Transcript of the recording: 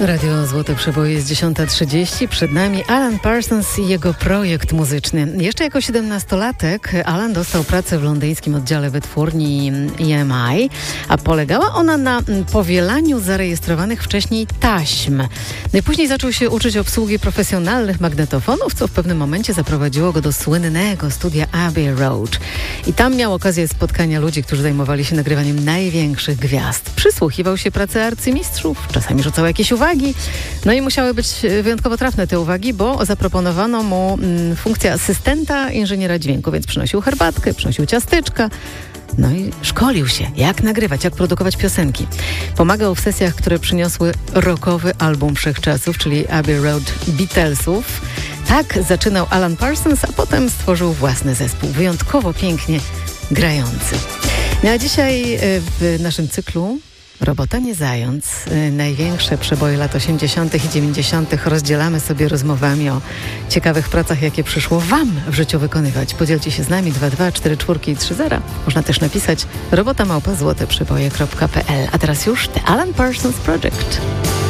Radio Złote Przeboje jest 10:30. Przed nami Alan Parsons i jego projekt muzyczny. Jeszcze jako 17-latek Alan dostał pracę w londyńskim oddziale wytwórni EMI, a polegała ona na powielaniu zarejestrowanych wcześniej taśm. No i później zaczął się uczyć obsługi profesjonalnych magnetofonów, co w pewnym momencie zaprowadziło go do słynnego studia Abbey Road. I tam miał okazję spotkania ludzi, którzy zajmowali się nagrywaniem największych gwiazd. Przysłuchiwał się pracy arcymistrzów, czasami rzucał jakieś uwagi. No i musiały być wyjątkowo trafne te uwagi, bo zaproponowano mu funkcję asystenta inżyniera dźwięku, więc przynosił herbatkę, przynosił ciasteczka. No i szkolił się, jak nagrywać, jak produkować piosenki. Pomagał w sesjach, które przyniosły rockowy album wszechczasów, czyli Abbey Road Beatlesów. Tak zaczynał Alan Parsons, a potem stworzył własny zespół, wyjątkowo pięknie grający. No a dzisiaj w naszym cyklu Robota nie zając. Największe przeboje lat 80. i 90. rozdzielamy sobie rozmowami o ciekawych pracach, jakie przyszło Wam w życiu wykonywać. Podzielcie się z nami 224430. Można też napisać robota@złoteprzeboje.pl. A teraz już The Alan Parsons Project.